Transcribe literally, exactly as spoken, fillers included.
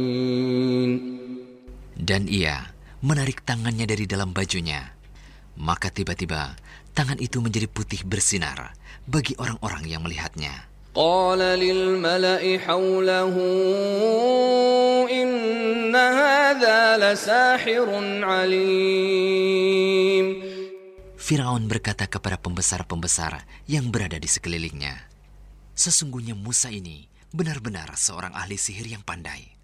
Dan ia menarik tangannya dari dalam bajunya. Maka tiba-tiba tangan itu menjadi putih bersinar bagi orang-orang yang melihatnya. Qala lil mala'i hawlahu inna hadha lasahirun alim. Firaun berkata kepada pembesar-pembesar yang berada di sekelilingnya, sesungguhnya Musa ini benar-benar seorang ahli sihir yang pandai.